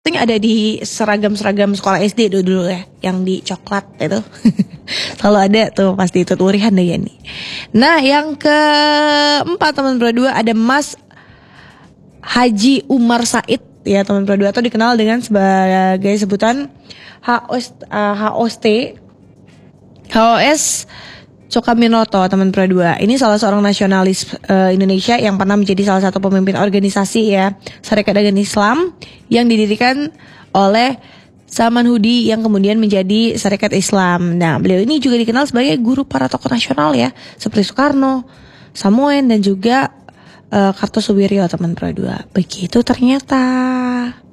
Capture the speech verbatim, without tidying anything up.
Itu ada di seragam-seragam sekolah S D dulu, dulu ya, yang di coklat itu. Selalu ada tuh pasti itu tuh Rihan Dayani. Nah, yang keempat teman Pro dua ada Mas Haji Umar Said ya teman Pro dua, atau dikenal dengan sebagai sebutan H O S, uh, H O S T H O S Cokaminoto teman Pro dua. Ini salah seorang nasionalis uh, Indonesia yang pernah menjadi salah satu pemimpin organisasi ya Sarekat Dagang Islam yang didirikan oleh Salman Hudi yang kemudian menjadi Sarekat Islam. Nah, beliau ini juga dikenal sebagai guru para tokoh nasional ya, seperti Soekarno, Samoen dan juga uh, Kartosuwiryo teman Pro dua. Begitu ternyata.